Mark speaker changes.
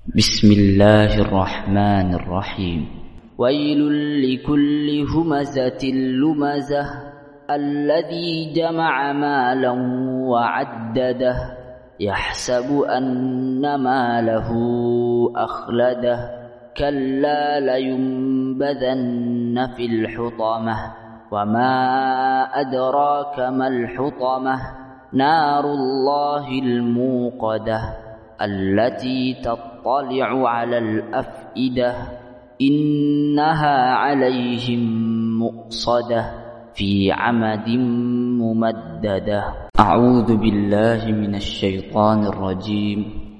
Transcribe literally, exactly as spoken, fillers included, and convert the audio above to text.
Speaker 1: بسم الله الرحمن الرحيم. ويل لكل همزة لمزة الذي جمع مالا وعدده يحسب أن ماله أخلده كلا لينبذن في الحطمة وما أدراك ما الحطمة نار الله الموقدة التي تطلع على الأفئدة إنها عليهم مؤصدة في عمد ممددة. أعوذ بالله من الشيطان الرجيم.